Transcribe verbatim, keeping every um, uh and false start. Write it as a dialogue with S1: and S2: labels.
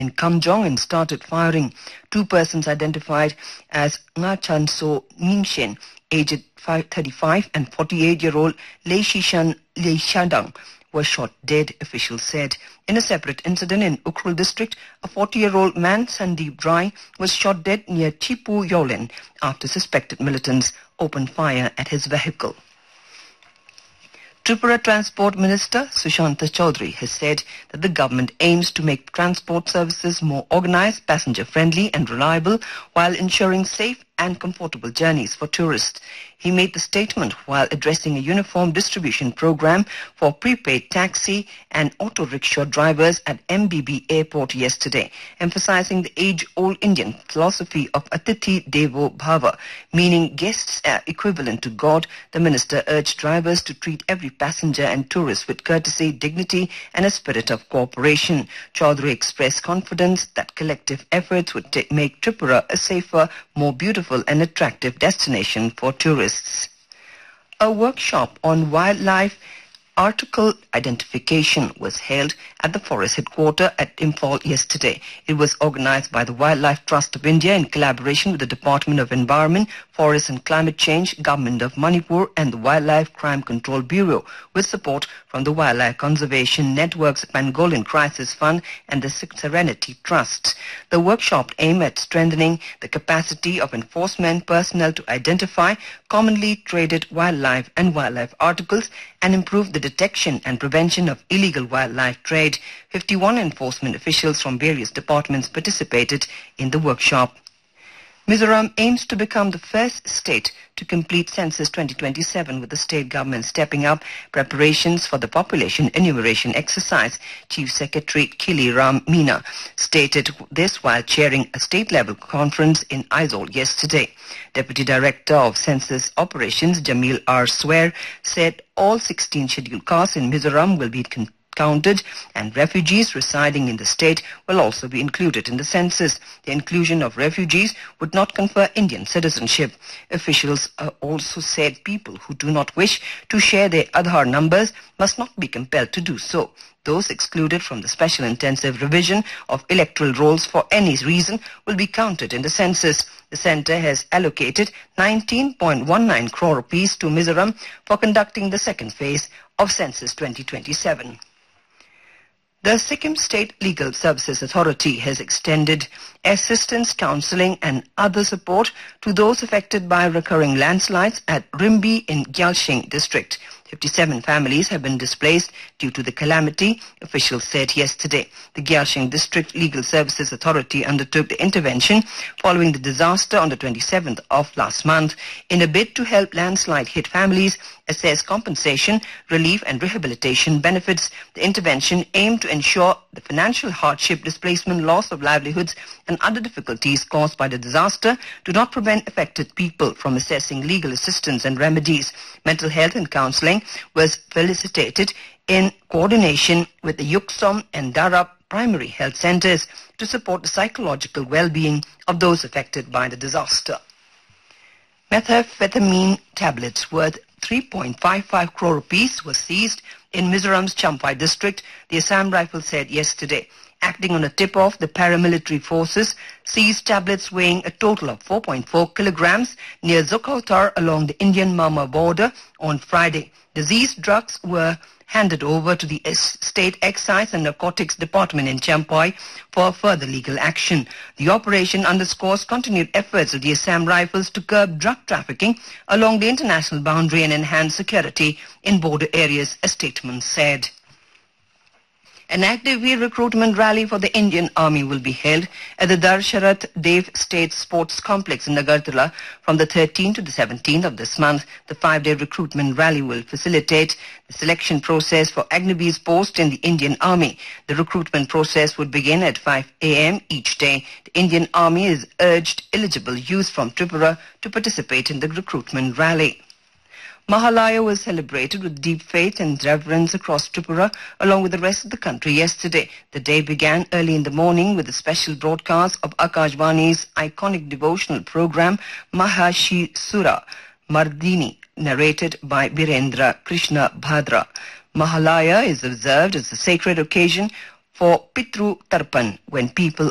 S1: in Kamjong and started firing. Two persons identified as Ngachan So Ningshen, aged thirty-five, and forty-eight-year-old Lei Shishan Lei Shadang were shot dead, officials said. In a separate incident in Ukhrul district, a forty-year-old man, Sandeep Rai, was shot dead near Chipu Yolen after suspected militants opened fire at his vehicle. Tripura Transport Minister Sushanta Chaudhary has said that the government aims to make transport services more organized, passenger-friendly and reliable while ensuring safe and comfortable journeys for tourists. He made the statement while addressing a uniform distribution program for prepaid taxi and auto rickshaw drivers at M B B Airport yesterday, emphasizing the age-old Indian philosophy of Atithi Devo Bhava, meaning guests are equivalent to God. The minister urged drivers to treat every passenger and tourist with courtesy, dignity and a spirit of cooperation. Chaudhary expressed confidence that collective efforts would t- make Tripura a safer, more beautiful and attractive destination for tourists. A workshop on wildlife article identification was held at the Forest Headquarters at Imphal yesterday. It was organized by the Wildlife Trust of India in collaboration with the Department of Environment, Forest and Climate Change, Government of Manipur and the Wildlife Crime Control Bureau, with support from the Wildlife Conservation Network's Pangolin Crisis Fund and the Serenity Trust. The workshop aimed at strengthening the capacity of enforcement personnel to identify commonly traded wildlife and wildlife articles and improve the detection and prevention of illegal wildlife trade. fifty-one enforcement officials from various departments participated in the workshop. Mizoram aims to become the first state to complete Census twenty twenty-seven, with the state government stepping up preparations for the population enumeration exercise. Chief Secretary Kili Ram Meena stated this while chairing a state-level conference in Aizawl yesterday. Deputy Director of Census Operations Jamil R. Swear said all sixteen scheduled castes in Mizoram will be con- counted and refugees residing in the state will also be included in the census. The inclusion of refugees would not confer Indian citizenship. Officials uh, also said people who do not wish to share their Aadhaar numbers must not be compelled to do so. Those excluded from the special intensive revision of electoral rolls for any reason will be counted in the census. The centre has allocated nineteen point one nine crore rupees to Mizoram for conducting the second phase of Census twenty twenty-seven. The Sikkim State Legal Services Authority has extended assistance, counselling and other support to those affected by recurring landslides at Rimbi in Gyalshing district. fifty-seven families have been displaced due to the calamity, officials said yesterday. The Gyalshing District Legal Services Authority undertook the intervention following the disaster on the twenty-seventh of last month in a bid to help landslide-hit families assess compensation, relief and rehabilitation benefits. The intervention aimed to ensure the financial hardship, displacement, loss of livelihoods and other difficulties caused by the disaster do not prevent affected people from assessing legal assistance and remedies. Mental health and counselling was facilitated in coordination with the Yuksom and Darab primary health centres to support the psychological well-being of those affected by the disaster. Methamphetamine tablets worth three point five five crore rupees were seized in Mizoram's Champhai district, the Assam Rifles said yesterday. Acting on a tip-off, the paramilitary forces seized tablets weighing a total of four point four kilograms near Zokhautar along the Indian-Myanmar border on Friday. The seized drugs were handed over to the State Excise and Narcotics Department in Champhai for further legal action. The operation underscores continued efforts of the Assam Rifles to curb drug trafficking along the international boundary and enhance security in border areas, a statement said. An active recruitment rally for the Indian Army will be held at the Darsharath Dev State Sports Complex in Agartala from the thirteenth to the seventeenth of this month. The five-day recruitment rally will facilitate the selection process for Agniveer's post in the Indian Army. The recruitment process would begin at five a m each day. The Indian Army is urged eligible youth from Tripura to participate in the recruitment rally. Mahalaya was celebrated with deep faith and reverence across Tripura along with the rest of the country yesterday. The day began early in the morning with a special broadcast of Akashvani's iconic devotional program Mahashi Sura Mardini, narrated by Virendra Krishna Bhadra. Mahalaya is observed as a sacred occasion for Pitru Tarpan, when people